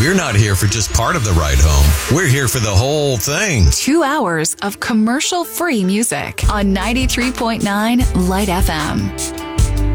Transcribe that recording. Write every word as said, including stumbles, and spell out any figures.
we're not here for just part of the ride home. We're here for the whole thing. Two hours of commercial-free music on ninety-three point nine Light F M.